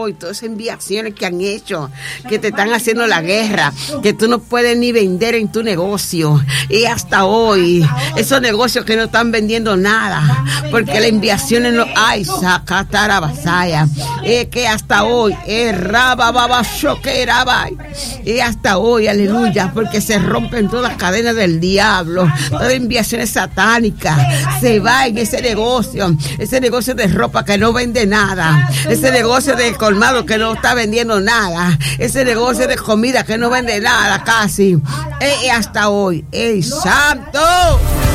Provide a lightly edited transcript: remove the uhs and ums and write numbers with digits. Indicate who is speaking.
Speaker 1: hoy, todas esas enviaciones que han hecho, que te están haciendo la guerra, que tú no puedes ni vender en tu negocio. Y hasta hoy, esos negocios que no están vendiendo nada, porque las enviaciones no hay, sacatarabasaya. Que hasta hoy, y hasta hoy, aleluya, porque se rompen todas las cadenas del diablo, todas enviaciones satánicas, se va en ese negocio de ropa que no vende nada, ese negocio de colmado que no está vendiendo nada, ese negocio de comida que no vende nada casi, hasta hoy, ¡ey, santo!